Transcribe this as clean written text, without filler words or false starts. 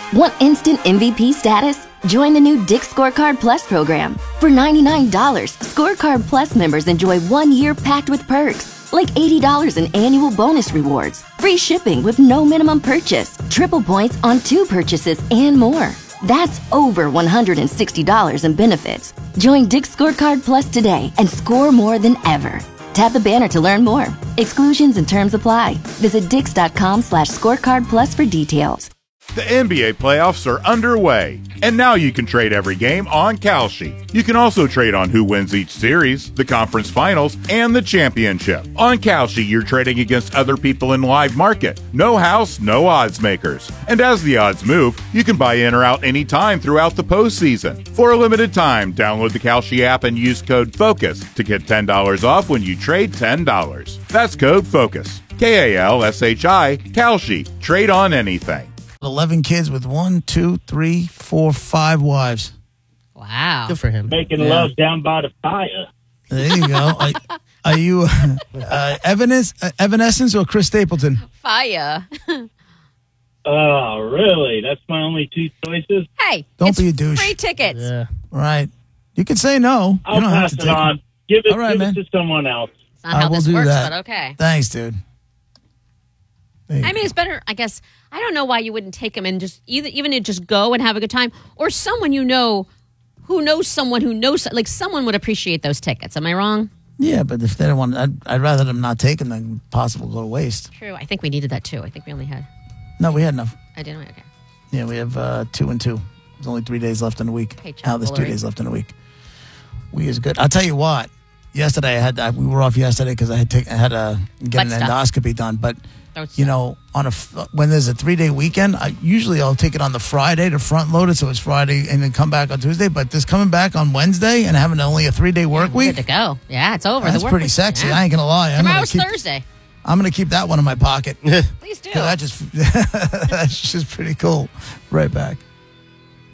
Want instant MVP status? Join the new Dick's Scorecard Plus program. For $99, Scorecard Plus members enjoy 1 year packed with perks, like $80 in annual bonus rewards, free shipping with no minimum purchase, triple points on 2 purchases, and more. That's over $160 in benefits. Join Dick's Scorecard Plus today and score more than ever. Tap the banner to learn more. Exclusions and terms apply. Visit dix.com/scorecardplus for details. The NBA playoffs are underway, and now you can trade every game on Kalshi. You can also trade on who wins each series, the conference finals, and the championship. On Kalshi, you're trading against other people in live market. No house, no odds makers. And as the odds move, you can buy in or out anytime throughout the postseason. For a limited time, download the Kalshi app and use code FOCUS to get $10 off when you trade $10. That's code FOCUS. Kalshi. Kalshi. Trade on anything. 11 kids with 1, 2, 3, 4, 5 wives. Wow. Good for him. Making love down by the fire. There you go. Are you Evanescence or Chris Stapleton? Fire. Oh, really? That's my only 2 choices? Hey, Don't it's be a douche. free tickets. Yeah. Right. You can say no. I'll you don't have pass to it take on. Give it, All right, give man. it to someone else. It's not how will this do works, that. but okay. Thanks, dude. I mean, it's better, I guess. I don't know why you wouldn't take them and just even to just go and have a good time, or someone you know who knows someone who knows, like someone would appreciate those tickets. Am I wrong? Yeah, but if they don't want, I'd rather them not take them than possible go to waste. True. I think we needed that too. I think we only had. No, we had enough. I didn't. Okay. Yeah, we have 2 and 2. There's only 3 days left in the week. Hey, Now there's 2 Hillary. days left in the week. We is good. I'll tell you what. Yesterday we were off yesterday because I had to get an Butt stuff. endoscopy done. But Throat you stuff. know, when there's a 3-day weekend, I'll take it on the Friday to front load it, so it's Friday and then come back on Tuesday. But this coming back on Wednesday and having only a 3-day work We're week, good to go. Yeah, it's over. that's the work pretty week. sexy. Yeah. I ain't gonna lie. Tomorrow's Thursday. I'm gonna keep that one in my pocket. Please do. That's just pretty cool. Right back.